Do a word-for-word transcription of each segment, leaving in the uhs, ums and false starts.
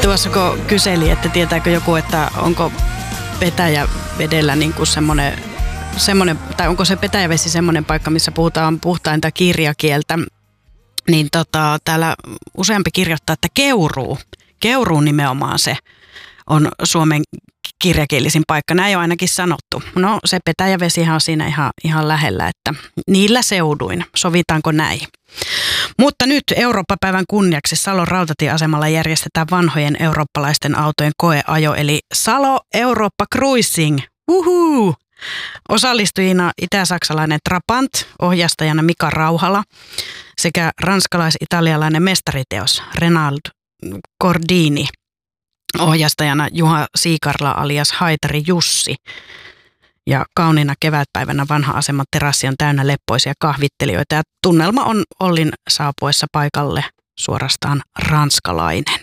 Tuossa kun kyseli, että tietääkö joku, että onko Petäjävedellä niin kuin semmoinen, semmoinen, tai onko se Petäjävesi semmoinen paikka, missä puhutaan puhtainta kirjakieltä, niin tota, täällä useampi kirjoittaa, että Keuruu. Keuruu nimenomaan se on Suomen kirjakielisin paikka. Näin on ainakin sanottu. No se Petäjävesihan on siinä ihan, ihan lähellä, että niillä seuduin. Sovitaanko näin? Mutta nyt Eurooppa-päivän kunniaksi Salon rautatieasemalla järjestetään vanhojen eurooppalaisten autojen koeajo, eli Salo Eurooppa Cruising. Uhu! Osallistujina itä-saksalainen Trabant, ohjastajana Mika Rauhala sekä ranskalais-italialainen mestariteos Renald Cordini, ohjastajana Juha Siikarla alias Haitari Jussi. Ja kauniina kevätpäivänä vanha aseman terassi on täynnä leppoisia kahvittelijoita ja tunnelma on Ollin saapuessa paikalle suorastaan ranskalainen.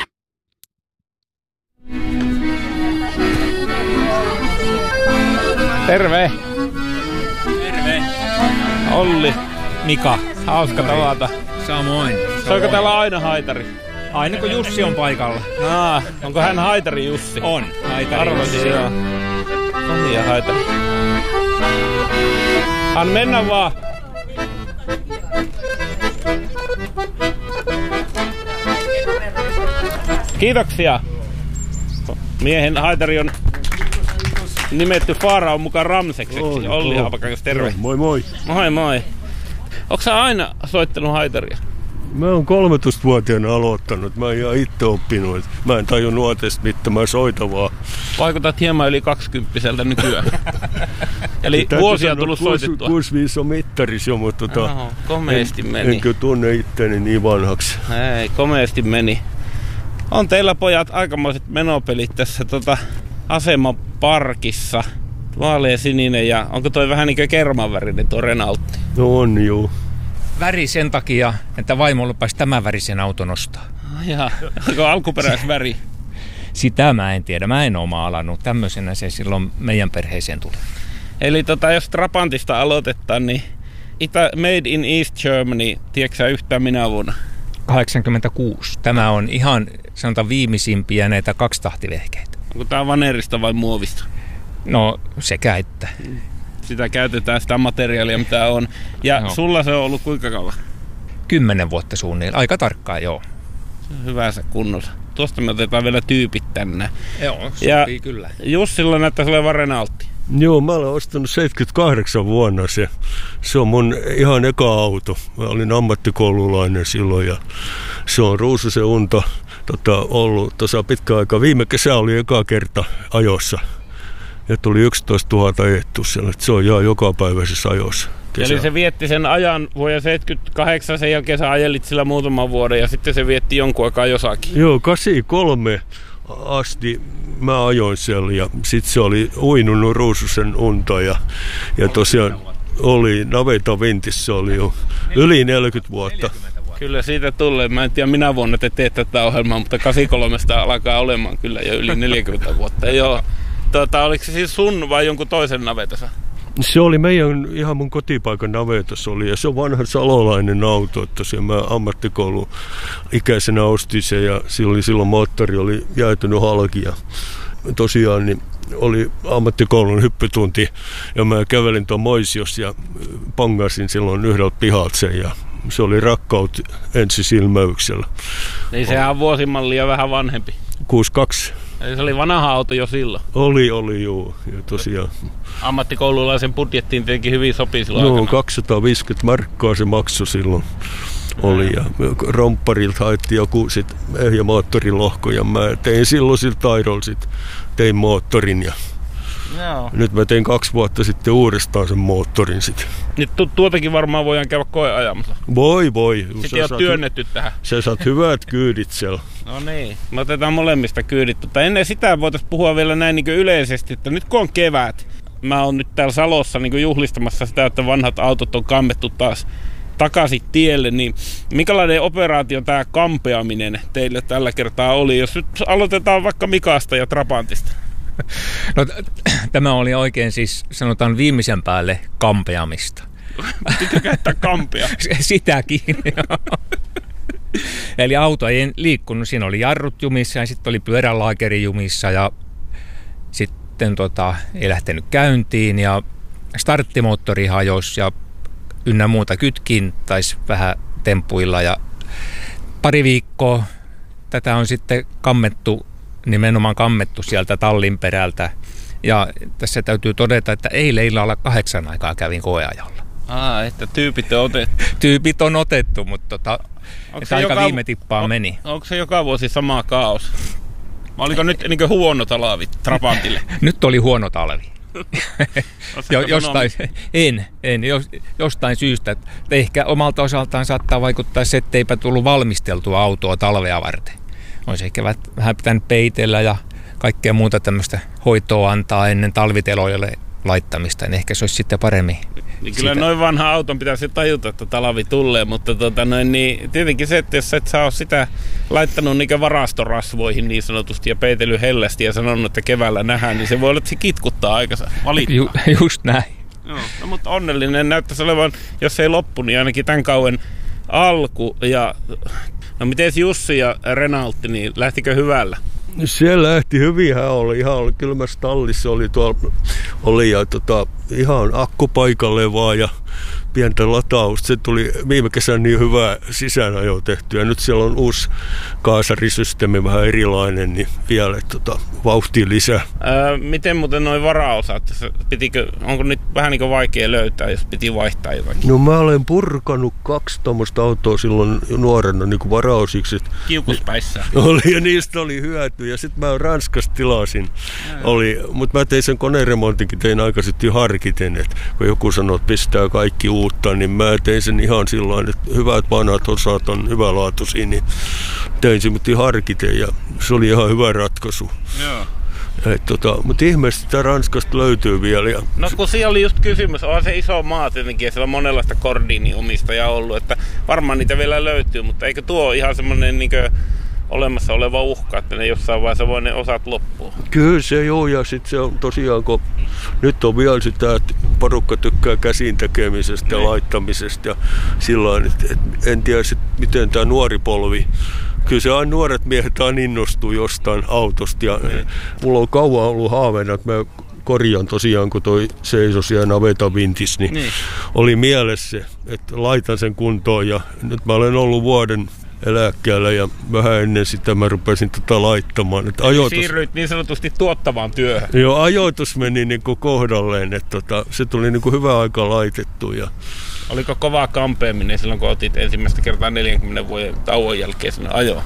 Terve! Terve! Olli, Mika. hauska tavata. Samoin. Soiko täällä aina Haitari? Aina kun Jussi on paikalla. Aa, onko hän Haitari Jussi? On. Haitari Arvasin, Jussi. joo. On ja Haitari. Han mennä vaan. Kiitoksia. Miehen Haitari on nimetty Faaraon mukaan Ramsekseksi. Oi, Olli oh. Haapakangas, terve. Joo, moi moi. Moi moi. Onko sä aina soittanut Haitaria? Mä oon kolmetoistavuotiaana aloittanut. Mä en ihan itse oppinut. Mä en tajun nuotesta mitään, mä soitan vaan. Vaikutat hieman yli kaksikymppiseltä nykyään. Eli Täytyy vuosia sanoa, tullut kuusi- soitettua. kuusikymmentäviisi on mittaris jo, mutta tota, Oho, komeasti en, meni. enkö tunne itteni niin vanhaksi. Ei, komeasti meni. On teillä pojat aikamoiset menopelit tässä tota, asemaparkissa. Vaalea sininen ja onko toi vähän niin kuin kermanvärinen tuo Renaultti? No on juu. Väri sen takia, että vaimo lupasi tämän värisen auton ostaa. Jaha, onko alkuperäisväri? Sitä mä en tiedä. Mä en ole maalannut. Tämmöisenä se silloin meidän perheeseen tuli. Eli tota, jos Trabantista aloitetaan, niin Itä, Made in East Germany, tiedätkö sä yhtään minä vuonna? kahdeksankymmentäkuusi. Tämä on ihan sanotaan viimeisimpiä näitä kaksitahtivehkeitä. Onko tää vanerista vai muovista? No sekä että. Sitä käytetään sitä materiaalia mitä on. Ja Joo. sulla se on ollut kuinka kauan? Kymmenen vuotta suunnilleen. Aika tarkkaan, joo. Hyvässä kunnossa. Tuosta me otetaan vielä tyypit tänne. Joo, sopii Ja kyllä. Jussilla näyttäisi olevan Renaultti. Joo, mä olen ostanut seitsemänkymmentäkahdeksan vuonna se. Se on mun ihan eka auto. Mä olin ammattikoululainen silloin ja se on ruususen unta tota, ollut tuossa pitkä aika. Viime kesä oli eka kerta ajossa. Ja tuli yksitoista tuhatta eettu siellä. Se on ihan jokapäiväisessä ajossa. Kesä. Eli se vietti sen ajan vuoden seitsemänkymmentäkahdeksan, sen jälkeen sä ajelit sillä muutaman vuoden ja sitten se vietti jonkun aikaa jossakin. Joo, kahdeksankymmentäkolme asti mä ajoin siellä ja sitten se oli uinunut ruususen unta ja, ja tosiaan oli naveta vintissä oli jo yli neljäkymmentä vuotta. Kyllä siitä tulee. Mä en tiedä minä vuonna te teet tätä ohjelmaa, mutta kahdeksankymmentäkolme alkaa olemaan kyllä jo yli neljäkymmentä vuotta. Joo. Tota, oliko se siis sun vai jonkun toisen navetassa? Se oli meidän, ihan mun kotipaikan navetassa oli ja se on vanha salolainen auto, että se mä ammattikoulun ikäisenä ostin se ja silloin, silloin moottori oli jäätynyt halki ja tosiaan niin oli ammattikoulun hyppytunti ja mä kävelin tuon Moisios ja pangasin silloin yhdeltä pihalta sen ja se oli rakkaut ensisilmäyksellä. Niin sehän on vuosimallia vähän vanhempi. kuusikymmentäkaksi. Eli se oli vanha auto jo silloin. Oli, oli joo. Ja tosiaan. Ammattikoululaisen budjettiin tietenkin hyvin sopii silloin No, aikana. kaksisataaviisikymmentä markkaa se maksoi silloin. Oli ja rompparilta haettiin joku sit ehjä moottorilohko ja mä tein silloin sillä taidolla sit, tein moottorin ja Joo. nyt mä tein kaksi vuotta sitten uudestaan sen moottorin sit. Nyt tu- tuotakin varmaan voidaan käydä koeajamassa. Voi voi. Sitten ei ole työnnetty tähän. Sä saat hyvät kyydit siellä. No niin. Me otetaan molemmista kyydit. Mutta ennen sitä voitaisiin puhua vielä näin niin kuin yleisesti, että nyt kun on kevät, mä oon nyt täällä Salossa niin kuin juhlistamassa sitä, että vanhat autot on kammettu taas takaisin tielle, niin minkälainen operaatio tämä kampeaminen teille tällä kertaa oli? Jos nyt aloitetaan vaikka Mikasta ja Trabantista. No, t- tämä oli oikein siis sanotaan viimeisen päälle kampeamista. Pitää käyttää kampea. Sitäkin. Eli auto ei liikkunut. Siinä oli jarrut jumissa ja sitten oli pyörälaakeri jumissa ja sitten tota, ei lähtenyt käyntiin ja starttimoottori hajosi ja ynnä muuta kytkin taisi vähän temppuilla ja pari viikkoa tätä on sitten kammettu, nimenomaan kammettu sieltä tallin perältä. Ja tässä täytyy todeta, että eilen illalla kahdeksan aikaa kävin koeajalla. Aa, että tyypit on otettu. Tyypit on otettu, mutta tota, että aika joka, viime tippaan on, meni. Onko se joka vuosi sama kaos? Oliko nyt niin huono talvi Trabantille? Nyt oli huono talvi. jo, jostain, en, en, jos, jostain syystä. Ehkä omalta osaltaan saattaa vaikuttaa se, etteipä tullut valmisteltua autoa talvea varten. Olisi ehkä vähän pitänyt peitellä ja kaikkea muuta tämmöistä hoitoa antaa ennen talviteloille laittamista, niin ehkä se olisi sitten paremmin. Niin kyllä noin vanha auton pitäisi tajuta, että talvi tulee, mutta tota noin, niin tietenkin se, että jos et sä ole sitä laittanut niinkö varastorasvoihin niin sanotusti ja peitellyt hellästi ja sanonut, että keväällä nähdään, niin se voi olla, että se kitkuttaa aikansa. Valittaa. Ju, just näin. Joo, no, mutta onnellinen näyttäisi olevan, jos ei loppu, niin ainakin tämän kauan alku. Ja, no miten Jussi ja Renaltti, niin lähtikö hyvällä? Se lähti hyvin, hän oli ihan kylmässä tallissa, oli tuolla, oli ja tota, ihan akku paikalleen vaan ja pientä latausta. Se tuli viime kesänä niin hyvää sisäänajoa tehtyä. Nyt siellä on uusi kaasarisysteemi, vähän erilainen, niin vielä tota, vauhtia lisää. Öö, miten muuten noin varaosat? Pitikö, onko nyt vähän niin kuin vaikea löytää, jos piti vaihtaa jotakin? No mä olen purkanut kaksi tuommoista autoa silloin nuorena niin kuin varaosiksi. Kiukuspäissä. Oli, ja niistä oli hyötyä. Ja sitten mä Ranskasta tilasin. Mutta mä tein sen koneremontinkin, tein aika sitten harkiten. Et kun joku sanoo, että pistää kaikki uutta, niin mä tein sen ihan sillain, että hyvät vanhat osat on hyvälaatuisia, niin tein sen mutta harkiten ja se oli ihan hyvä ratkaisu. Joo. Tota, mutta ihmeellisesti sitä Ranskasta löytyy vielä. Ja no kun siellä oli just kysymys, on se iso maa tietenkin ja siellä on monenlaista Gordini-omistajaa ollut, että varmaan niitä vielä löytyy, mutta eikö tuo ole ihan semmoinen niinkö olemassa oleva uhka, että ne jossain vaiheessa voi ne osat loppua? Kyllä se joo, ja sitten se on tosiaan, kun nyt on vielä sitä, että porukka tykkää käsin tekemisestä ja laittamisesta ja sillain, että et en tiedä sit, miten tämä nuori polvi, kyllä se aina nuoret miehet aina innostuu jostain autosta ja ne. Mulla on kauan ollut haaveena, että mä korjaan tosiaan, kun toi seisoi siellä navetan vintis, niin, niin oli mielessä se, että laitan sen kuntoon ja nyt mä olen ollut vuoden eläkkeellä ja vähän ennen sitä mä rupesin tätä laittamaan. Että ajoitus, siirryit niin sanotusti tuottavaan työhön. Joo, ajoitus meni niin kuin kohdalleen, että tota, se tuli niin kuin hyvä aika laitettu. Ja oliko kovaa kampeaminen silloin, kun otit ensimmäistä kertaa neljänkymmenen vuoden tauon jälkeen sinne ajoon?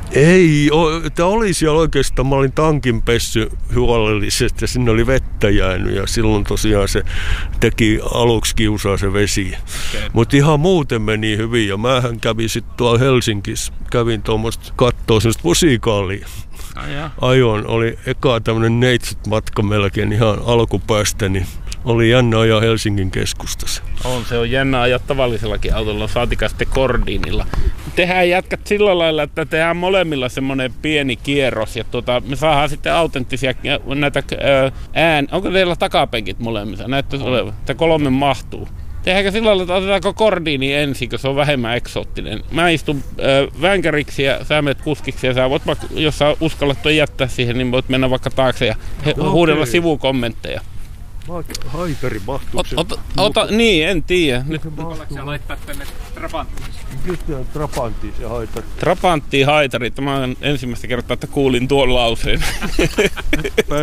Ei, että oli siellä oikeastaan, mä olin tankin pessy huolellisesti ja sinne oli vettä jäänyt ja silloin tosiaan se teki aluksi kiusaa se vesi. Okay. Mutta ihan muuten meni hyvin ja mähän kävin sitten tuolla Helsingissä, kävin tuommoista kattoo semmoista musikaalia. Ah, ajoin, oli eka tämmönen neitsyt matka melkein ihan alkupäästä, niin oli jännä ajaa Helsingin keskustassa. On, se on jännä ajaa tavallisellakin autolla, saatika sitten Gordinilla. Tehdään jatkat sillä lailla, että tehdään molemmilla semmoinen pieni kierros ja tuota, me saadaan sitten autenttisia näitä ään. Onko teillä takapenkit molemmissa? Näyttäisi olevan, että kolme mahtuu. Tehdäänkö sillä lailla, että otetaanko Gordini ensin, kun se on vähemmän eksoottinen. Mä istun äh, vänkäriksi ja sä menet kuskiksi ja sä voit, jos sä uskallat toi jättää siihen, niin voit mennä vaikka taakse ja he, no, huudella okay. sivukommentteja. Haitari mahtuu se. Ota, ota, niin, en tiedä. Nyt ollaanko sä laittaa tänne Trabanttiin? Kyllä Trabanttiin se haitari. Trabanttiin haitari. Tämä on ensimmäistä kertaa, että kuulin tuon lauseen.